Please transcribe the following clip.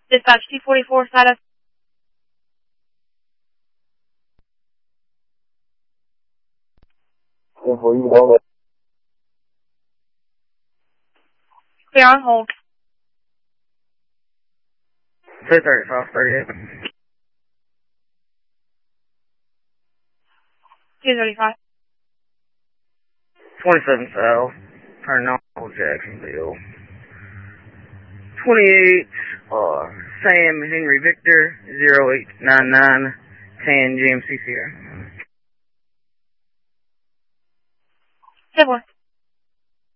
Dispatch T44 status. Clear on hold. 235, 38. 235. 27 South, turning on Jacksonville. 28, Sam Henry Victor, 0899, 10 GMC Sierra. 10-4.